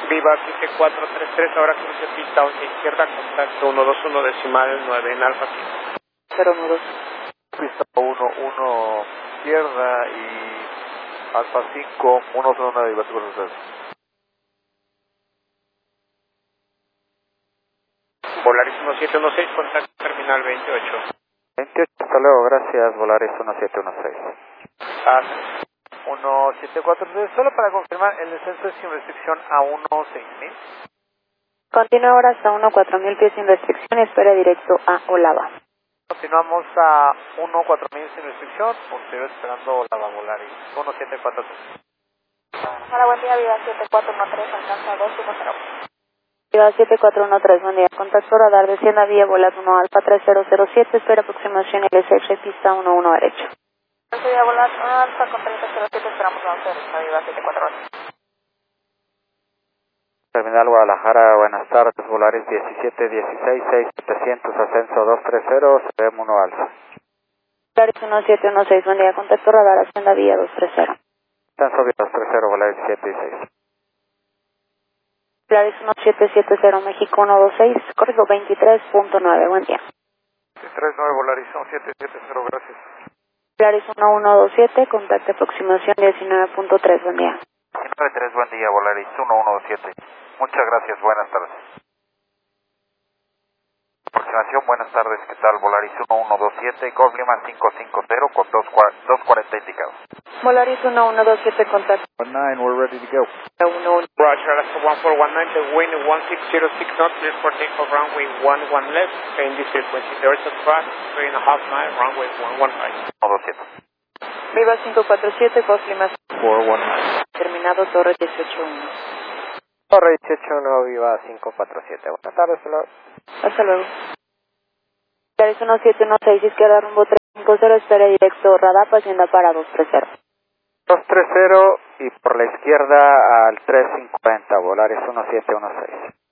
Viva 7433, ahora cruce pista 11 izquierda, contacto 121 decimal 9 en Alfa 5. 012. Pista 11 izquierda y Alfa 5, 109 de Iván ustedes. Volaris 1716, contacto terminal 28. 28, hasta luego, gracias, Volaris 1716. Hasta. 1743, solo para confirmar, el descenso es sin restricción a 16000. Continúa ahora hasta 14000 pies sin restricción y espera directo a Olava. Continuamos a 14000 sin restricción, posterior esperando Olava Volaris 1743. Hola, buen día, Viva 7413, alcanza 210. Viva 7413, buen día, contacto radar, descienda vía volar 1 Alfa 3007, espera aproximación LSX, pista 11 derecho. Voy a volar 1 Alfa con 3007, esperamos a 11 derecha, Viva 7413. Terminal Guadalajara, buenas tardes, Volaris 1716, 6700, ascenso 230, CM 1 Alfa. Volaris 1716, buen día, contacto radar, hacienda vía 230. Ascenso vía 230, Volaris 1716. Volaris 1770, México 126, código 23.9, buen día. 239, Volaris 1770, gracias. Volaris 1127, contacto aproximación 19.3, buen día. 193, buen día, Volaris 1127. Muchas gracias, buenas tardes. Aproximación, buenas tardes, ¿qué tal? Volaris 1127, Goldman 550 con 240 indicados. Volaris 1127, contacto. 19, we're ready to go. Roger, Alaska 1419, the wind 1606 knots, clear for takeoff runway 11 left, in this frequency. There is a track, 3.5 miles, runway 115. 127. Viva 547, Goldman 419. terminado Torre 181. Torre 181, Viva 547. Buenas tardes, hello. Hasta luego. Volaris 1716, izquierda rumbo 350, espera directo radar, hacienda para 230. 230 y por la izquierda al 350, Volaris 1716.